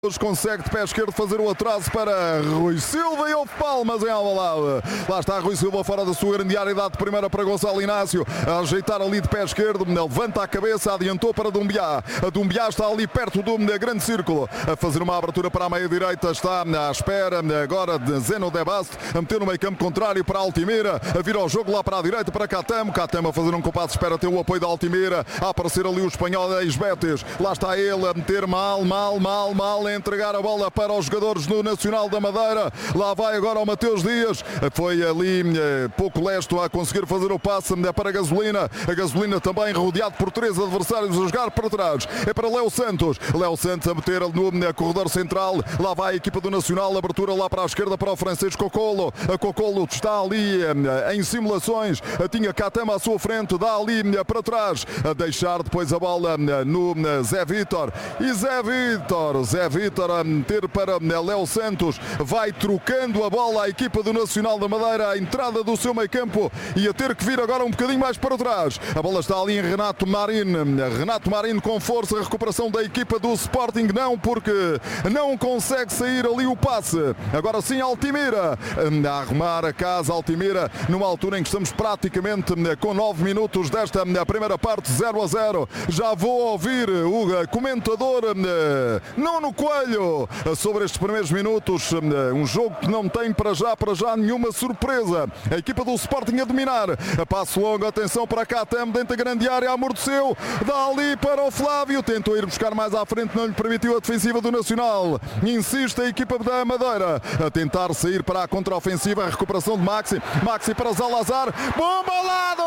Consegue de pé esquerdo fazer o atraso para Rui Silva e houve palmas em Alvalade. Lá está Rui Silva fora da sua grande área, dá de primeira para Gonçalo Inácio, a ajeitar ali de pé esquerdo, levanta a cabeça, adiantou para Dumbiá. A Dumbiá está ali perto do grande círculo, a fazer uma abertura para a meia direita, está à espera agora de Zeno de Basto, a meter no meio campo contrário para Altimira, a vir ao jogo lá para a direita para Catamo a fazer um compasso de espera, ter o apoio da Altimira, a aparecer ali o espanhol ex-Betis. Lá está ele a meter mal, entregar a bola para os jogadores do Nacional da Madeira. Lá vai agora o Mateus Dias, foi ali pouco lesto a conseguir fazer o passe para a Gasolina. A Gasolina também rodeado por 3 adversários a jogar para trás, é para Léo Santos a meter no corredor central. Lá vai a equipa do Nacional, abertura lá para a esquerda para o francês Cocolo. A Cocolo está ali em simulações, tinha Catamo à sua frente, dá ali para trás, a deixar depois a bola no Zé Vítor, e Zé Vítor a meter para Léo Santos, vai trocando a bola à equipa do Nacional da Madeira, à entrada do seu meio campo, e a ter que vir agora um bocadinho mais para trás. A bola está ali em Renato Marinho com força, a recuperação da equipa do Sporting, não, porque não consegue sair ali o passe. Agora sim Altimira a arrumar a casa, Altimira numa altura em que estamos praticamente com 9 minutos desta primeira parte, 0-0. Já vou ouvir o comentador Nuno Coelho sobre estes primeiros minutos, um jogo que não tem para já nenhuma surpresa. A equipa do Sporting a dominar, a passo longo, atenção para Catamo dentro da grande área, amorteceu, dá ali para o Flávio, tentou ir buscar mais à frente, não lhe permitiu a defensiva do Nacional. Insiste a equipa da Madeira a tentar sair para a contraofensiva, a recuperação de Maxi para Zalazar, bom balado!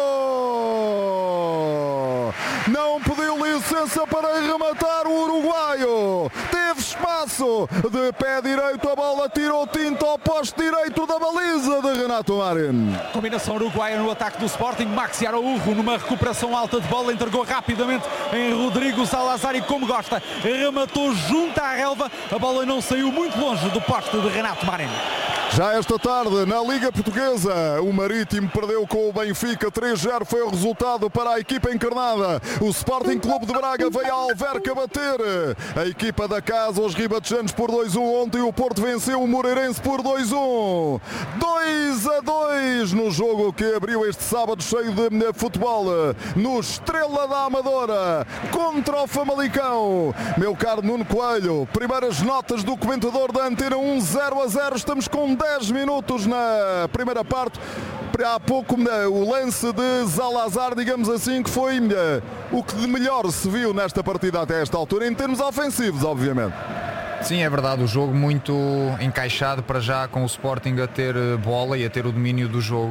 Não pediu licença para rematar o uruguaio, teve espaço, de pé direito a bola tirou tinta ao poste direito da baliza de Renato Marin. Combinação uruguaia no ataque do Sporting, Maxi Araújo numa recuperação alta de bola, entregou rapidamente em Rodrigo Salazar e como gosta, rematou junto à relva, a bola não saiu muito longe do poste de Renato Marin. Já esta tarde, na Liga Portuguesa, o Marítimo perdeu com o Benfica, 3-0 foi o resultado para a equipa encarnada. O Sporting Clube de Braga veio a Alverca bater a equipa da casa, os ribatejanos por 2-1. Ontem o Porto venceu o Moreirense por 2-1. 2-2 no jogo que abriu este sábado cheio de futebol, no Estrela da Amadora, contra o Famalicão. Meu caro Nuno Coelho, primeiras notas do comentador da Antena 1, 0-0, estamos com 10 minutos na primeira parte. Há pouco o lance de Zalazar, digamos assim, que foi o que de melhor se viu nesta partida até esta altura, em termos ofensivos, obviamente. Sim, é verdade, o jogo muito encaixado para já, com o Sporting a ter bola e a ter o domínio do jogo.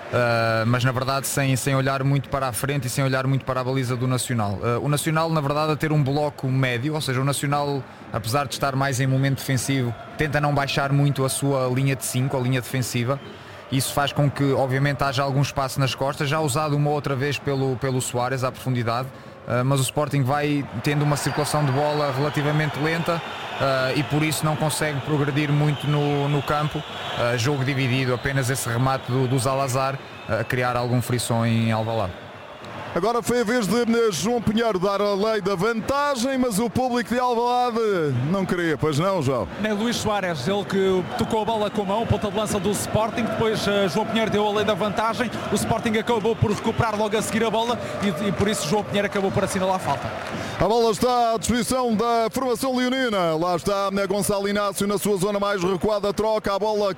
Mas na verdade sem olhar muito para a frente e sem olhar muito para a baliza do Nacional. O Nacional na verdade a ter um bloco médio, ou seja, o Nacional, apesar de estar mais em momento defensivo, tenta não baixar muito a sua linha de 5, a linha defensiva. Isso faz com que obviamente haja algum espaço nas costas, já usado uma outra vez pelo Soares à profundidade. Mas o Sporting vai tendo uma circulação de bola relativamente lenta e por isso não consegue progredir muito no campo. Jogo dividido, apenas esse remate do Zalazar a criar algum frisson em Alvalade. Agora foi a vez de João Pinheiro dar a lei da vantagem, mas o público de Alvalade não queria, pois não, João? É Luís Soares, ele que tocou a bola com a mão, ponta de lança do Sporting, depois João Pinheiro deu a lei da vantagem, o Sporting acabou por recuperar logo a seguir a bola e por isso João Pinheiro acabou por assinalar a falta. A bola está à disposição da formação leonina, lá está Gonçalo Inácio na sua zona mais recuada, troca a bola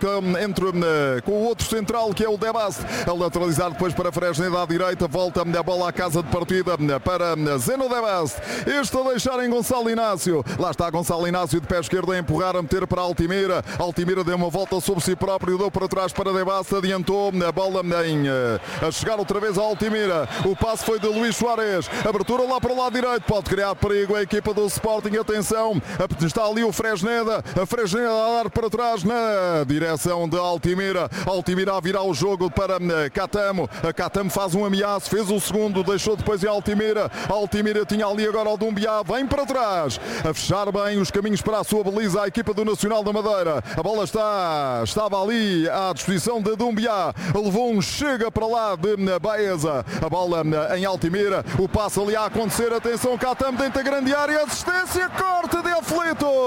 com o outro central que é o Debast, a lateralizar depois para Fresneda à direita, volta a bola à casa de partida para Zeno Debast, este a deixar em Gonçalo Inácio, lá está Gonçalo Inácio de pé esquerdo a empurrar, a meter para Altimira, Altimira deu uma volta sobre si próprio, deu para trás para Debast, adiantou a bola a chegar outra vez a Altimira, o passe foi de Luís Soares, abertura lá para o lado direito, pode criar perigo a equipa do Sporting, atenção, está ali o Fresneda, a Fresneda a dar para trás na direção de Altimira, Altimira a virar o jogo para Catamo, a Catamo faz um ameaço, fez o segundo, fundo, deixou depois em Altimira. Altimira tinha ali agora o Doumbia, vem para trás, a fechar bem os caminhos para a sua baliza, a equipa do Nacional da Madeira. A bola estava ali à disposição de Doumbia, levou um chega para lá de Baeza. A bola em Altimira, o passo ali a acontecer, atenção, cá estamos dentro da grande área, assistência, corte de Aflito.